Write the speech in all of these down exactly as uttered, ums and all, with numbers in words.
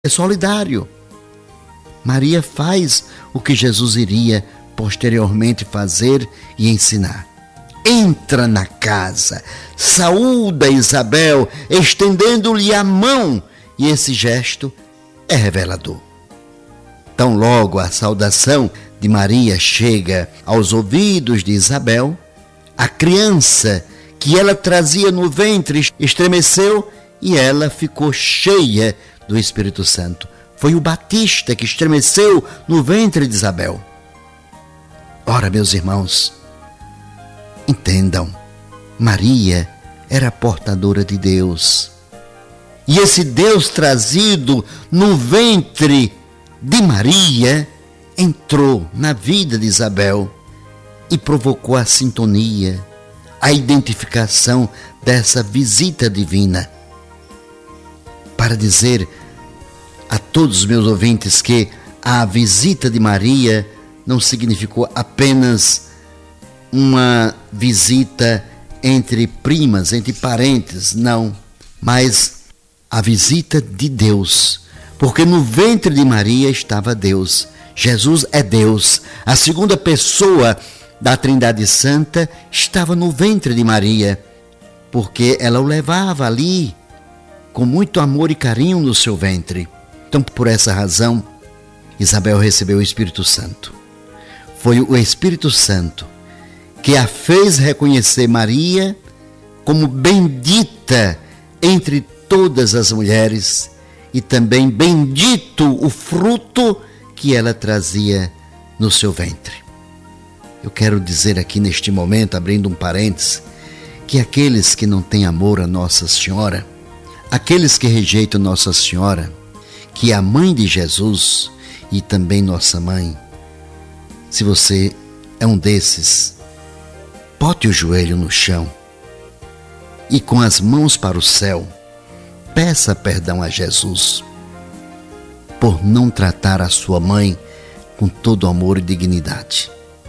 é solidário. Maria faz o que Jesus iria posteriormente fazer e ensinar. Entra na casa, saúda Isabel, estendendo-lhe a mão, e esse gesto é revelador. Tão logo a saudação de Maria chega aos ouvidos de Isabel, a criança que ela trazia no ventre estremeceu e ela ficou cheia do Espírito Santo. Foi o Batista que estremeceu no ventre de Isabel. Ora, meus irmãos, entendam, Maria era portadora de Deus. E esse Deus trazido no ventre de Maria entrou na vida de Isabel e provocou a sintonia, a identificação dessa visita divina. Para dizer a todos os meus ouvintes que a visita de Maria não significou apenas uma visita entre primas, entre parentes, não, mas a visita de Deus, porque no ventre de Maria estava Deus. Jesus é Deus. A segunda pessoa da Trindade Santa estava no ventre de Maria, porque ela o levava ali com muito amor e carinho no seu ventre. Então, por essa razão, Isabel recebeu o Espírito Santo. Foi o Espírito Santo que a fez reconhecer Maria como bendita entre todas as mulheres e também bendito o fruto que ela trazia no seu ventre. Eu quero dizer aqui neste momento, abrindo um parênteses, que aqueles que não têm amor a Nossa Senhora, aqueles que rejeitam Nossa Senhora, que é a mãe de Jesus e também nossa mãe, se você é um desses, bote o joelho no chão e com as mãos para o céu, peça perdão a Jesus por não tratar a sua mãe com todo amor e dignidade.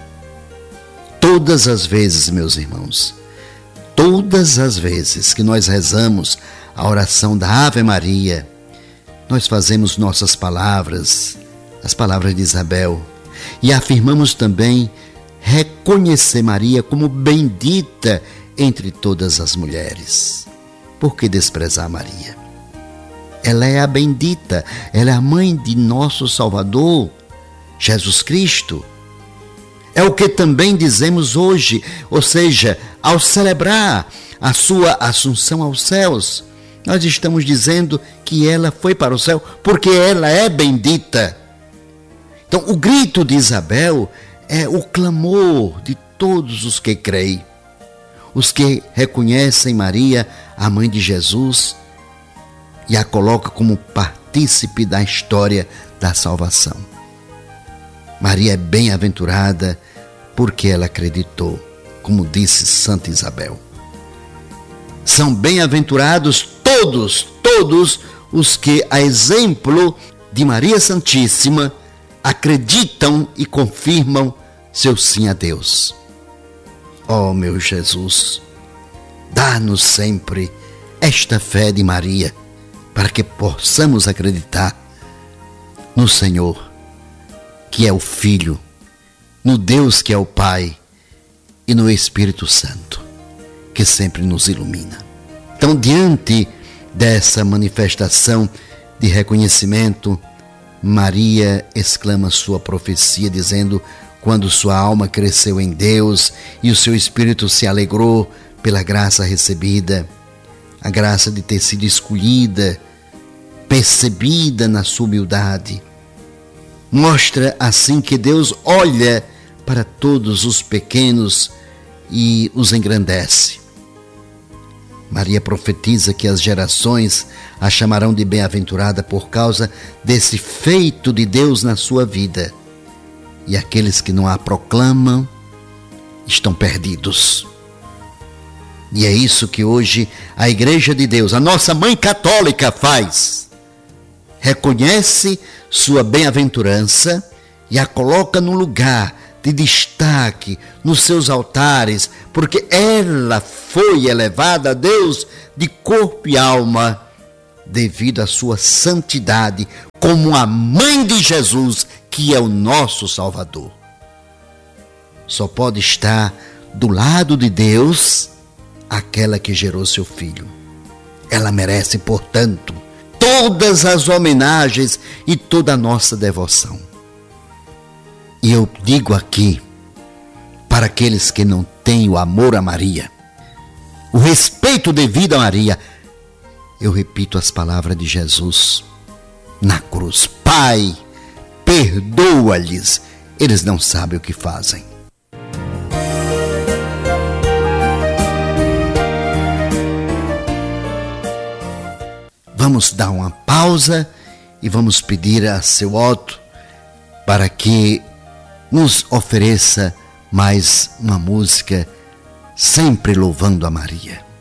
Todas as vezes, meus irmãos, todas as vezes que nós rezamos a oração da Ave Maria, nós fazemos nossas palavras, as palavras de Isabel, e afirmamos também reconhecer Maria como bendita entre todas as mulheres. Por que desprezar Maria? Ela é a bendita, ela é a mãe de nosso Salvador, Jesus Cristo. É o que também dizemos hoje, ou seja, ao celebrar a sua assunção aos céus, nós estamos dizendo que ela foi para o céu porque ela é bendita. Então, o grito de Isabel é o clamor de todos os que creem, os que reconhecem Maria, a mãe de Jesus, e a coloca como partícipe da história da salvação. Maria é bem-aventurada porque ela acreditou, como disse Santa Isabel. São bem-aventurados todos, todos os que, a exemplo de Maria Santíssima, acreditam e confirmam seu sim a Deus. Ó meu Jesus, dá-nos sempre esta fé de Maria, para que possamos acreditar no Senhor, que é o Filho, no Deus que é o Pai e no Espírito Santo, que sempre nos ilumina. Então, diante dessa manifestação de reconhecimento, Maria exclama sua profecia, dizendo: quando sua alma cresceu em Deus e o seu espírito se alegrou pela graça recebida, a graça de ter sido escolhida, percebida na sua humildade. Mostra assim que Deus olha para todos os pequenos e os engrandece. Maria profetiza que as gerações a chamarão de bem-aventurada por causa desse feito de Deus na sua vida. E aqueles que não a proclamam estão perdidos. E é isso que hoje a Igreja de Deus, a nossa mãe católica, faz. Reconhece sua bem-aventurança e a coloca no lugar de destaque nos seus altares, porque ela foi elevada a Deus de corpo e alma devido à sua santidade, como a mãe de Jesus, que é o nosso Salvador. Só pode estar do lado de Deus aquela que gerou seu filho. Ela merece, portanto, todas as homenagens e toda a nossa devoção. E eu digo aqui, para aqueles que não têm o amor a Maria, o respeito devido a Maria, eu repito as palavras de Jesus na cruz: Pai, perdoa-lhes, eles não sabem o que fazem. Vamos dar uma pausa e vamos pedir a seu Otto para que nos ofereça mais uma música, sempre louvando a Maria.